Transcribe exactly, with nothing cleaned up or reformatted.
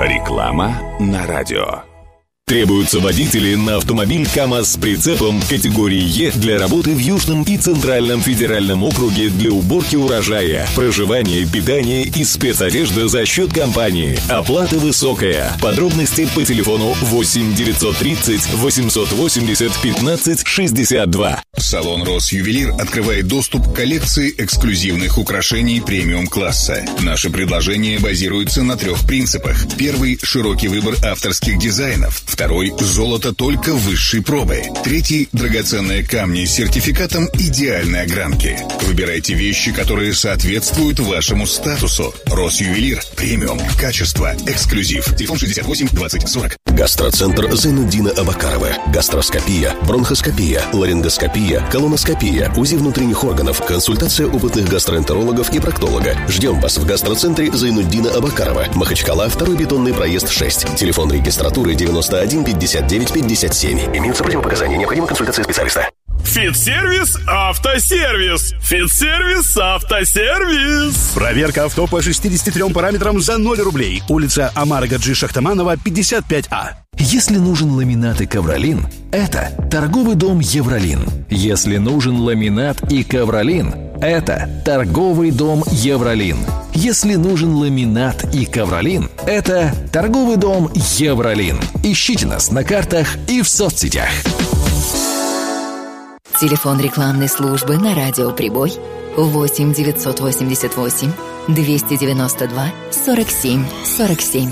Реклама на радио. Требуются водители на автомобиль КАМАЗ с прицепом категории Е для работы в Южном и Центральном федеральном округе для уборки урожая, проживания, питания и спецодежды за счет компании. Оплата высокая. Подробности по телефону восемь девятьсот тридцать восемьсот восемьдесят пятнадцать шестьдесят два. Салон «Росювелир» открывает доступ к коллекции эксклюзивных украшений премиум-класса. Наши предложения базируются на трех принципах. Первый – широкий выбор авторских дизайнов. Второй – золото только высшей пробы. Третий – драгоценные камни с сертификатом идеальной огранки. Выбирайте вещи, которые соответствуют вашему статусу. «Росювелир» – премиум, качество, эксклюзив. Телефон шестьдесят восемь двадцать сорок. Гастроцентр Зайнуддина Абакарова. Гастроскопия, бронхоскопия, ларингоскопия, колоноскопия, УЗИ внутренних органов, консультация опытных гастроэнтерологов и проктолога. Ждем вас в гастроцентре Зайнуддина Абакарова. Махачкала, второй бетонный проезд шесть. Телефон регистратуры девяносто один пятьдесят девять пятьдесят семь. Имеются противопоказания. Необходима консультация специалиста. Фитсервис Автосервис. Фитсервис Автосервис. Проверка авто по шестидесяти трем параметрам за ноль рублей. Улица Амара Гаджи Шахтаманова, пятьдесят пять А. Если нужен ламинат и ковролин, это торговый дом Евролин. Если нужен ламинат и ковролин, это торговый дом Евролин. Если нужен ламинат и ковролин, это торговый дом Евролин. Ищите нас на картах и в соцсетях. Телефон рекламной службы на радио «Прибой» восемь девятьсот восемьдесят восемь двести девяносто два сорок семь сорок семь.